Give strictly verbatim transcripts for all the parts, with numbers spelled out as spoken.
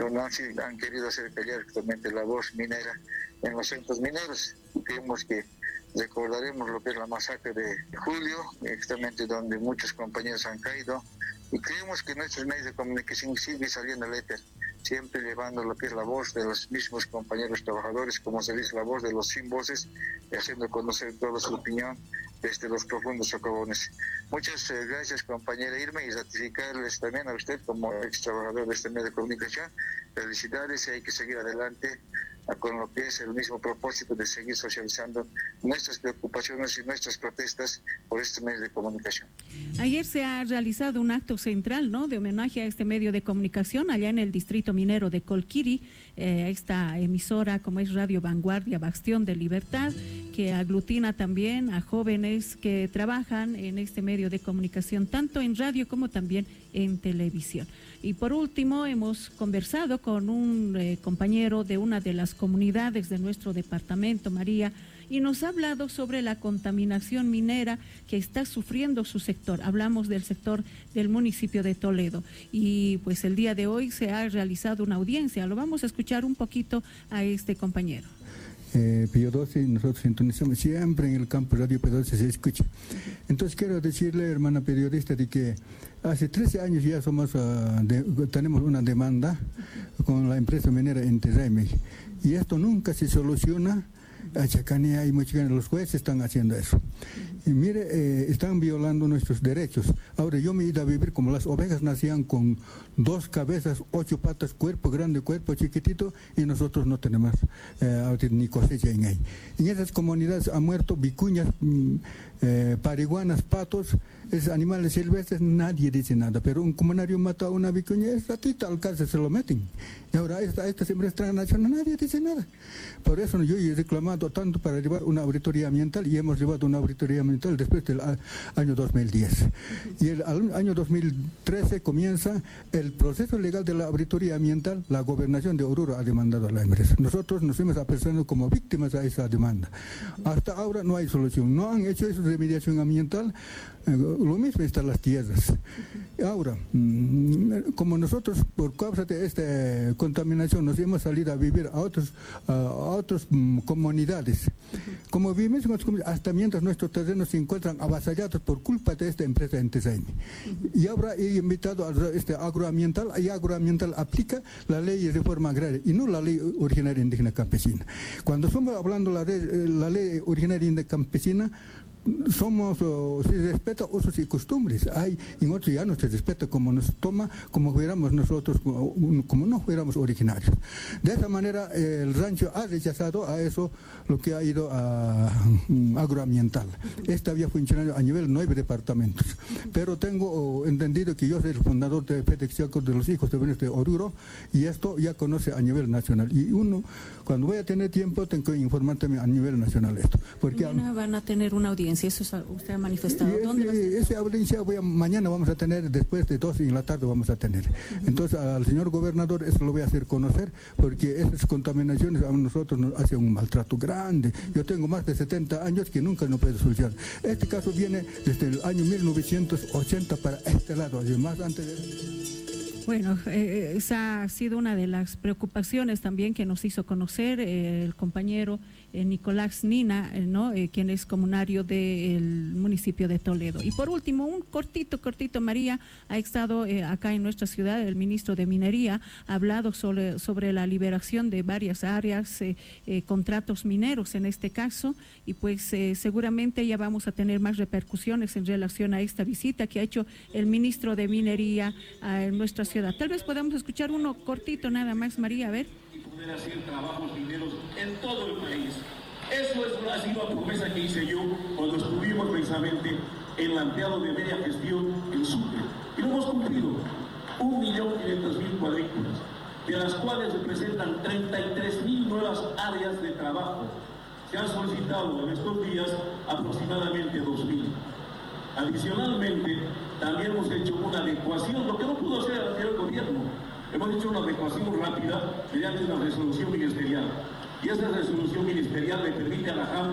donde han, han querido hacer callar justamente la voz minera en los centros mineros. Creemos que recordaremos lo que es la masacre de julio, justamente donde muchos compañeros han caído, y creemos que nuestros medios de comunicación siguen saliendo al éter, siempre llevando lo que es la voz de los mismos compañeros trabajadores, como se dice, la voz de los sin voces, y haciendo conocer toda su opinión desde los profundos socavones. Muchas eh, gracias, compañera Irma, y ratificarles también a usted como ex trabajador de este medio de comunicación. Felicidades, y hay que seguir adelante con lo que es el mismo propósito de seguir socializando nuestras preocupaciones y nuestras protestas por este medio de comunicación. Ayer se ha realizado un acto central, ¿no?, de homenaje a este medio de comunicación allá en el distrito minero de Colquiri, eh, esta emisora como es Radio Vanguardia, Bastión de Libertad, que aglutina también a jóvenes que trabajan en este medio de comunicación, tanto en radio como también en televisión. Y por último, hemos conversado con un eh, compañero de una de las comunidades de nuestro departamento, María, y nos ha hablado sobre la contaminación minera que está sufriendo su sector. Hablamos del sector del municipio de Toledo, y pues el día de hoy se ha realizado una audiencia. Lo vamos a escuchar un poquito a este compañero. Eh, Pío doce, nosotros sintonizamos siempre en el campo Radio P doce, se escucha. Entonces quiero decirle, hermana periodista, de que hace trece años ya somos, uh, de, tenemos una demanda con la empresa minera Enterraimi, y esto nunca se soluciona. A Chacanea y Mochicana, los jueces están haciendo eso. Y mire, eh, están violando nuestros derechos. Ahora yo me he ido a vivir como las ovejas nacían con dos cabezas, ocho patas, cuerpo grande, cuerpo chiquitito, y nosotros no tenemos eh, ni cosecha en ahí. En esas comunidades han muerto vicuñas, mm, eh, pariguanas, patos, esos animales silvestres, nadie dice nada, pero un comunario mata a una vicuña, es ratita al cárcel se lo meten. Y ahora esta, esta empresa transnacional, nadie dice nada. Por eso yo he reclamado tanto para llevar una auditoría ambiental, y hemos llevado una auditoría ambiental después del año dos mil diez. Y el año dos mil trece comienza el proceso legal de la auditoría ambiental. La gobernación de Oruro ha demandado a la empresa. Nosotros nos hemos apresado como víctimas a esa demanda. Hasta ahora no hay solución. No han hecho esa remediación ambiental. Lo mismo están las tierras. Ahora, como nosotros por causa de esta contaminación nos hemos salido a vivir a otros a otras comunidades, como vivimos en otras comunidades, hasta mientras nuestros terrenos se encuentran avasallados por culpa de esta empresa Enterraimi. Y ahora he invitado a este agroambiental, y agroambiental aplica la ley de reforma agraria y no la ley originaria indígena campesina. Cuando estamos hablando de la, de la ley originaria indígena campesina, somos, oh, se respeta usos y costumbres. Hay en otros ya no se respeta, como nos toma, como fuéramos nosotros, como no fuéramos originarios. De esa manera el rancho ha rechazado a eso lo que ha ido a um, agroambiental. Esta había funcionado a nivel nueve departamentos, pero tengo oh, entendido que yo soy el fundador de FedEx de los hijos de Venezuela de Oruro, y esto ya conoce a nivel nacional, y uno cuando voy a tener tiempo tengo que informar también a nivel nacional esto, porque mañana van a tener una audiencia. Eso usted ha manifestado. ¿Dónde va a ser? Esa audiencia voy a, mañana vamos a tener, después de dos en la tarde vamos a tener. Uh-huh. Entonces al señor gobernador eso lo voy a hacer conocer, porque esas contaminaciones a nosotros nos hacen un maltrato grande. Uh-huh. Yo tengo más de setenta años que nunca no puedo solucionar. Este caso viene desde el año mil novecientos ochenta para este lado, más antes de... Bueno, eh, esa ha sido una de las preocupaciones también que nos hizo conocer eh, el compañero eh, Nicolás Nina, eh, ¿no? Eh, quien es comunario del municipio de Toledo. Y por último, un cortito, cortito, María, ha estado eh, acá en nuestra ciudad, el ministro de Minería ha hablado sobre, sobre la liberación de varias áreas, eh, eh, contratos mineros en este caso, y pues eh, seguramente ya vamos a tener más repercusiones en relación a esta visita que ha hecho el ministro de Minería a nuestra ciudad. Tal vez podamos escuchar uno cortito nada más, María, a ver. Y poder hacer trabajos mineros en todo el país. Eso es una, ha sido la promesa que hice yo cuando estuvimos precisamente en el ampliado de media gestión en Sucre. Y lo hemos cumplido. Un millón quinientos mil cuadrículas, de las cuales representan treinta y tres mil nuevas áreas de trabajo. Se han solicitado en estos días aproximadamente dos mil. Adicionalmente, también hemos hecho una adecuación, lo que no pudo hacer el anterior gobierno. Hemos hecho una adecuación rápida mediante una resolución ministerial. Y esa resolución ministerial le permite a la J A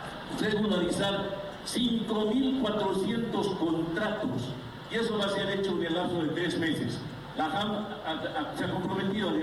M regularizar cinco mil cuatrocientos contratos. Y eso va a ser hecho en el lapso de tres meses. La J A M se ha comprometido a llevar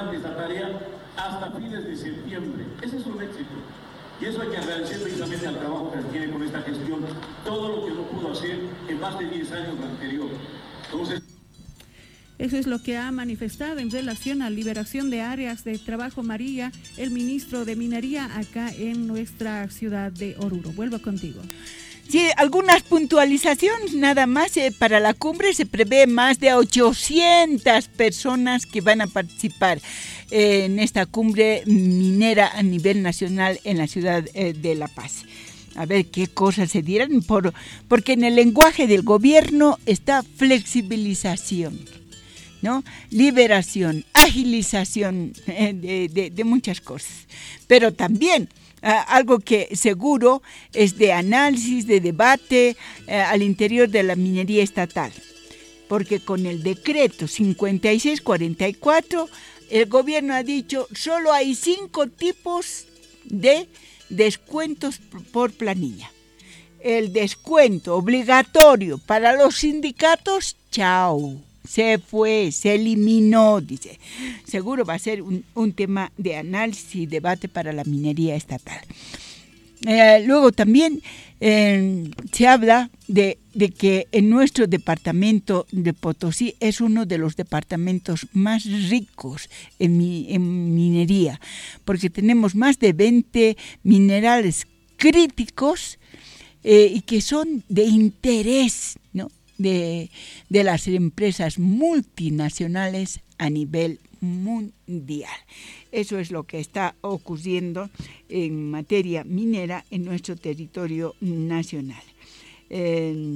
adelante esta tarea hasta fines de septiembre. Ese es un éxito. Y eso hay que agradecer precisamente al trabajo que se tiene con esta gestión, todo lo que no pudo hacer en más de diez años anterior. Entonces, eso es lo que ha manifestado en relación a liberación de áreas de trabajo María, el ministro de Minería acá en nuestra ciudad de Oruro. Vuelvo contigo. Sí, algunas puntualizaciones nada más. Eh, para la cumbre se prevé más de ochocientas personas que van a participar eh, en esta cumbre minera a nivel nacional en la ciudad eh, de La Paz. A ver qué cosas se dirán, por, porque en el lenguaje del gobierno está flexibilización, ¿no? Liberación, agilización eh, de, de, de muchas cosas, pero también Uh, algo que seguro es de análisis, de debate uh, al interior de la minería estatal, porque con el decreto cincuenta y seis cuarenta y cuatro el gobierno ha dicho solo hay cinco tipos de descuentos por planilla. El descuento obligatorio para los sindicatos, chao. Se fue, se eliminó, dice. Seguro va a ser un, un tema de análisis y debate para la minería estatal. Eh, luego también eh, se habla de, de que en nuestro departamento de Potosí es uno de los departamentos más ricos en, mi, en minería, porque tenemos más de veinte minerales críticos eh, y que son de interés, ¿no?, De, de las empresas multinacionales a nivel mundial. Eso es lo que está ocurriendo en materia minera en nuestro territorio nacional. Eh,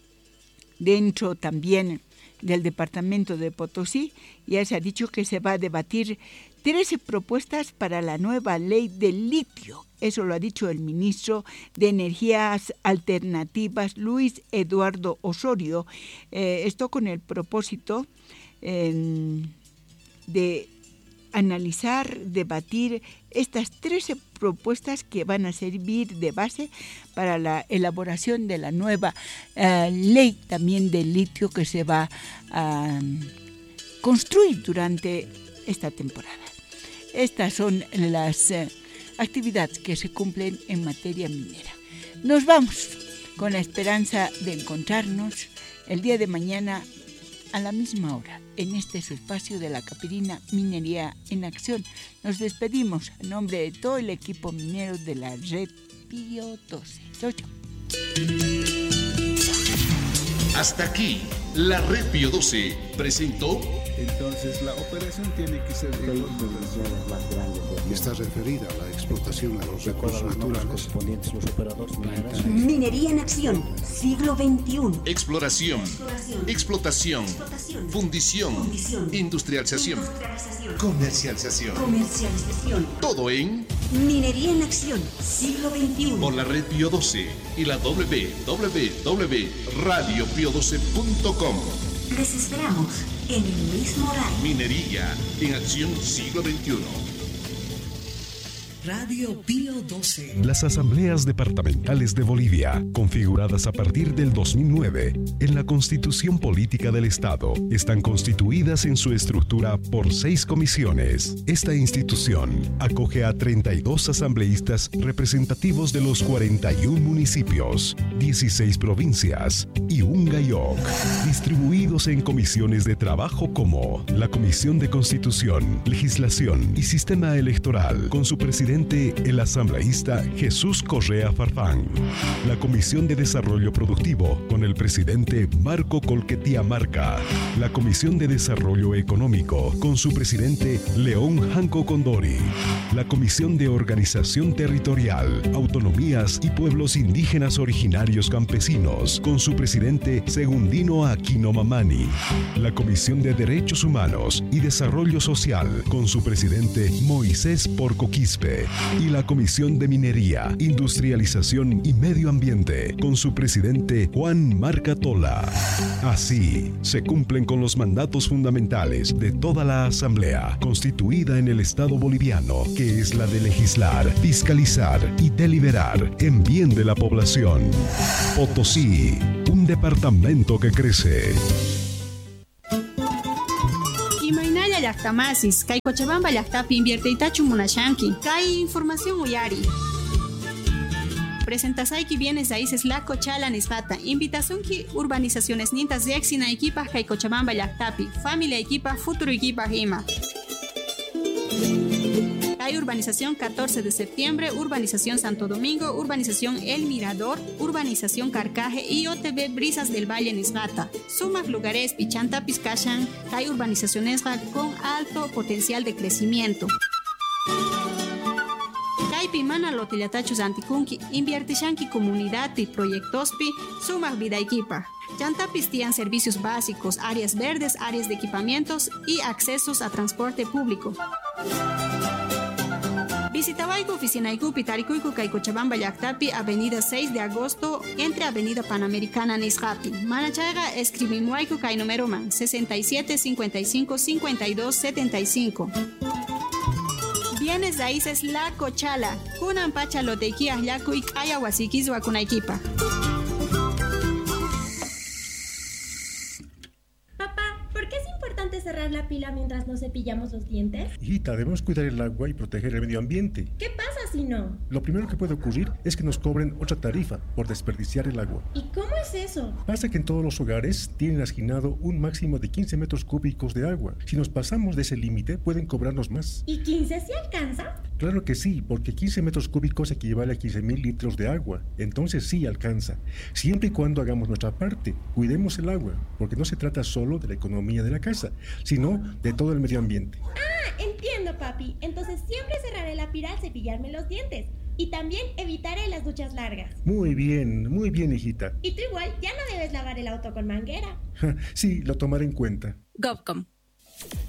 dentro también del departamento de Potosí ya se ha dicho que se va a debatir trece propuestas para la nueva ley del litio. Eso lo ha dicho el ministro de Energías Alternativas, Luis Eduardo Osorio. Eh, esto con el propósito eh, de analizar, debatir estas trece propuestas que van a servir de base para la elaboración de la nueva eh, ley también del litio que se va a construir durante esta temporada. Estas son las eh, actividades que se cumplen en materia minera. Nos vamos con la esperanza de encontrarnos el día de mañana a la misma hora en este su espacio de la Capirina Minería en Acción. Nos despedimos en nombre de todo el equipo minero de la Red Pío doce. Chau, chau. Hasta aquí, la Red Pío doce presentó. Entonces la operación tiene que ser de está referida a la explotación de los recursos naturales. Minería en Acción, siglo veintiuno. Exploración, Exploración. Explotación, Explotación. Fundición, Fundición. Industrialización, Industrialización. Comercialización. Comercialización. Todo en Minería en Acción, siglo veintiuno. Por la Red Pío doce y la doble u doble u doble u punto radio pío doce punto com. Les esperamos en el mismo horario. Minería en Acción siglo veintiuno. Radio Pío doce. Las asambleas departamentales de Bolivia, configuradas a partir del dos mil nueve en la Constitución Política del Estado, están constituidas en su estructura por seis comisiones. Esta institución acoge a treinta y dos asambleístas representativos de los cuarenta y un municipios, dieciséis provincias y un GAIOC, distribuidos en comisiones de trabajo como la Comisión de Constitución, Legislación y Sistema Electoral, con su presidente el asambleísta Jesús Correa Farfán, la Comisión de Desarrollo Productivo con el presidente Marco Colquetía Marca, la Comisión de Desarrollo Económico con su presidente León Janco Condori, la Comisión de Organización Territorial, Autonomías y Pueblos Indígenas Originarios Campesinos con su presidente Segundino Aquino Mamani, la Comisión de Derechos Humanos y Desarrollo Social con su presidente Moisés Porco Quispe, y la Comisión de Minería, Industrialización y Medio Ambiente con su presidente Juan Marca Tola. Así se cumplen con los mandatos fundamentales de toda la Asamblea constituida en el Estado boliviano, que es la de legislar, fiscalizar y deliberar en bien de la población. Potosí, un departamento que crece. llaqtamasis, kay Cochabamba llaqtapi invierte munashanki. Kay información uyari. Presentasayki bienes raíces La Cochala Nisbata. Invitación ki urbanizaciones nintas de Exina equipas kay Cochabamba llaqtapi. Familia equipa, futuro equipa ima. Hay urbanización catorce de septiembre, urbanización Santo Domingo, urbanización El Mirador, urbanización Carcaje y O T B Brisas del Valle Nisbata. Sumas lugares Pichanta Pizcachan, hay urbanizaciones con alto potencial de crecimiento. Kaipi mana lotillatachus antikunki, inviertishanki comunidad y proyectospi, sumas vida equipa. Chantapis tienen servicios básicos, áreas verdes, áreas de equipamientos y accesos a transporte público. Visitawaiku oficina Ikupi Tarikuiku Kay Cochabamba llaqtapi, avenida seis de agosto, entre avenida Panamericana Nisqapi. Manachayga escribimuaiku kay número man sesenta y siete, cincuenta y cinco, cincuenta y dos, setenta y cinco. Bienes raíces La Cochala. Kunan pacha lotequia yakuik ayahuasiquizwa kunaikipa. Cerrar la pila mientras nos cepillamos los dientes? Hijita, debemos cuidar el agua y proteger el medio ambiente. ¿Qué pasa si no? Lo primero que puede ocurrir es que nos cobren otra tarifa por desperdiciar el agua. ¿Y cómo es eso? Pasa que en todos los hogares tienen asignado un máximo de quince metros cúbicos de agua. Si nos pasamos de ese límite, pueden cobrarnos más. ¿Y quince sí alcanza? Claro que sí, porque quince metros cúbicos equivale a quince mil litros de agua. Entonces sí alcanza. Siempre y cuando hagamos nuestra parte, cuidemos el agua, porque no se trata solo de la economía de la casa, sino de todo el medio ambiente. Ah, entiendo, papi. Entonces siempre cerraré la pila al cepillarme los dientes. Y también evitaré las duchas largas. Muy bien, muy bien, hijita. Y tú igual ya no debes lavar el auto con manguera. Sí, lo tomaré en cuenta. Govcom.